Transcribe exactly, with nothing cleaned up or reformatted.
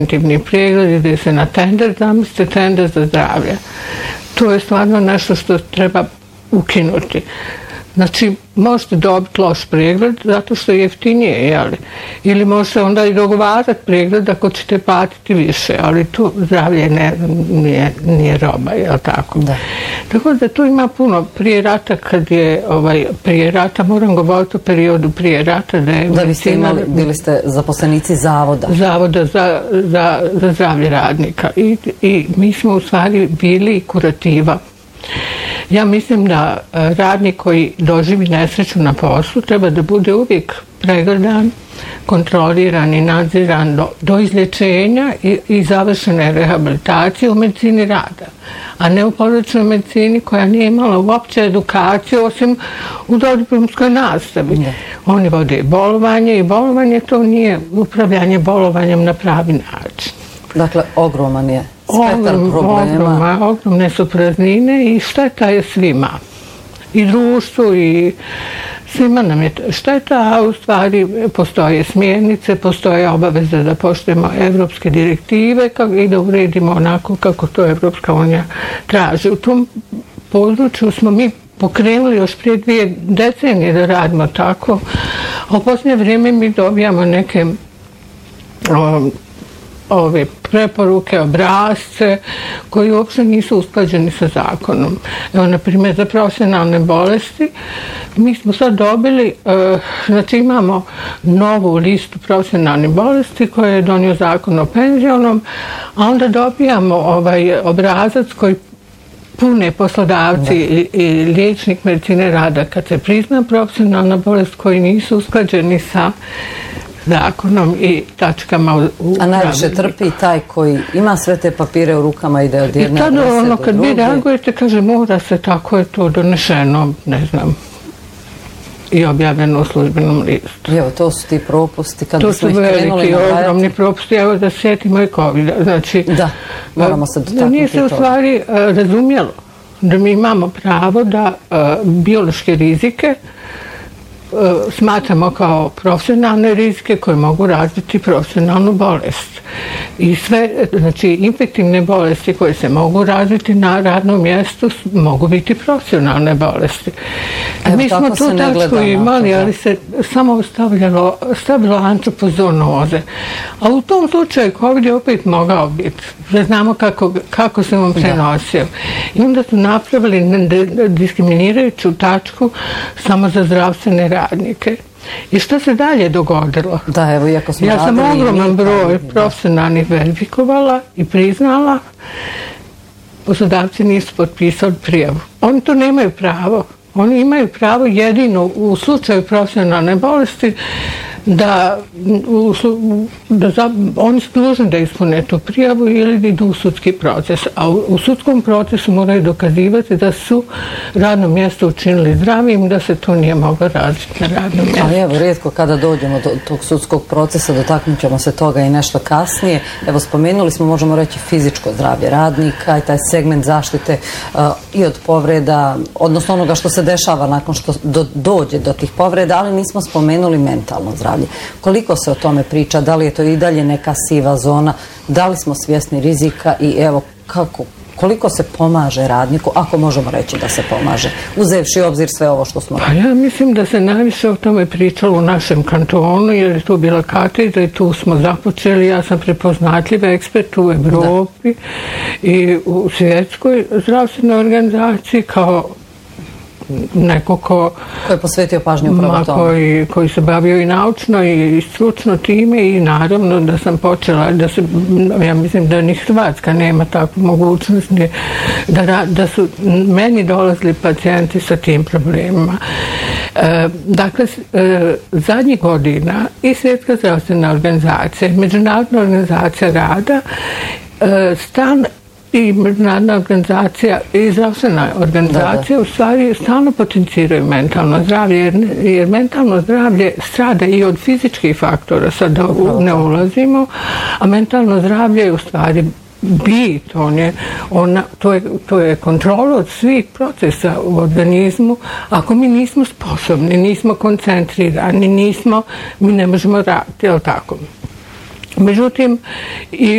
preventivni pregled, ide se na tender, zamislite tender za zdravlje. To je stvarno nešto što treba ukinuti. Znači, možete dobiti loš pregled zato što je jeftinije, jeli? Ili možete onda i dogovarati pregled ako ćete platiti više, ali tu zdravlje ne, nije, nije roba, jel tako? Da. Tako da tu ima puno. Prije rata, kad je, ovaj, prije rata, moram govoriti o periodu prije rata, da je... Da, vi ste imali, bili ste zaposlenici zavoda. Zavoda za, za, za zdravlje radnika. I, I mi smo u stvari bili kurativa. Ja mislim da radnik koji doživi nesreću na poslu treba da bude uvijek pregledan, kontroliran i nadziran do, do izlječenja i, i završene rehabilitacije u medicini rada, a ne u porodičnoj medicini koja nije imala uopće edukaciju osim u dodiplomskoj nastavi. Ne. Oni vode bolovanje i bolovanje to nije upravljanje bolovanjem na pravi način. Dakle, ogroman je spektar Ogrom, problema. Ogromne, ogromne su praznine i šteta je svima. I društvu i svima nam je šteta, a u stvari postoje smjernice, postoje obaveze da poštujemo evropske direktive i da uredimo onako kako to Evropska unija traži. U tom području smo mi pokrenuli još prije dvije decenije da radimo tako, a u posljednje vrijeme mi dobijamo neke o, ove preporuke, obrazce koji uopšte nisu usklađeni sa zakonom. Evo, na primjer, za profesionalne bolesti mi smo sad dobili, e, znači imamo novu listu profesionalnih bolesti koje je donio zakon o penzionom, a onda dobijamo ovaj obrazac koji pune poslodavci i, i liječnik medicine rada kad se prizna profesionalna bolest koji nisu usklađeni sa zakonom i tačkama u, u A najviše trpi taj koji ima sve te papire u rukama i da od jedne I tada adrese ono do kad vi druge. reagujete kaže mora se, tako je to donešeno, ne znam, i objavljeno u službenom listu. Evo, to su ti propusti kada To smo su ih krenuli veliki, nabrajati. ogromni propusti, evo da sjetimo i COVID. Znači, Da, moramo se dotaknuti da nije se u toga. stvari uh, razumjelo da mi imamo pravo da uh, biološke rizike smatramo kao profesionalne rizike koje mogu razviti profesionalnu bolest. I sve, znači, infektivne bolesti koje se mogu razviti na radnom mjestu mogu biti profesionalne bolesti. Evo, Mi smo tu tačku imali, ali se samo stavljalo, stavilo antropozoonoze. A u tom slučaju COVID je opet mogao biti. Da znamo kako, kako se on prenosio. I onda su napravili diskriminirajuću tačku samo za zdravstvene radnike. I što se dalje dogodilo? Da, evo, iako smo ja sam radili ogroman mi, broj da. profesionalnih verifikovala i priznala. Poslodavci nisu potpisali prijavu. Oni to nemaju pravo. Oni imaju pravo jedino u slučaju profesionalne bolesti da, u, da za, oni su dužni da ispune tu prijavu ili da idu u sudski proces. A u, u sudskom procesu moraju dokazivati da su radno mjesto učinili zdravim, da se to nije moglo raditi na radnom mjestu. Ali evo, rijetko kada dođemo do tog sudskog procesa, dotaknut ćemo se toga i nešto kasnije. Evo, spomenuli smo, možemo reći, fizičko zdravlje radnika i taj segment zaštite uh, i od povreda, odnosno onoga što se dešava nakon što do, dođe do tih povreda, ali nismo spomenuli mentalno zdravlje. Koliko se o tome priča, da li je to i dalje neka siva zona, da li smo svjesni rizika i evo kako, koliko se pomaže radniku, ako možemo reći da se pomaže, uzevši obzir sve ovo što smo rekli? Pa ja mislim da se najviše o tome pričalo u našem kantonu, jer je tu bila katedra i tu smo započeli. Ja sam prepoznatljiv ekspert u Evropi da. I u svjetskoj zdravstvenoj organizaciji kao neko ko... Ko je posvetio pažnju upravo tome. Koji, koji se bavio i naučno i stručno time i naravno da sam počela, da se, ja mislim da ni Hrvatska nema takvu mogućnost, da, da su meni dolazili pacijenti sa tim problemima. E, dakle, e, zadnjih godina i Svjetska zdravstvena organizacija i Međunarodna organizacija rada e, stan i međunarodna organizacija i zdravstvena organizacija da, da. u stvari stalno potenciraju mentalno zdravlje, jer, jer mentalno zdravlje strada i od fizičkih faktora, sad da ne ulazimo, a mentalno zdravlje je u stvari bit, on je, ona, to, je, to je kontrola od svih procesa u organizmu. Ako mi nismo sposobni, nismo koncentrirani, nismo, mi ne možemo raditi, je li tako? Međutim, i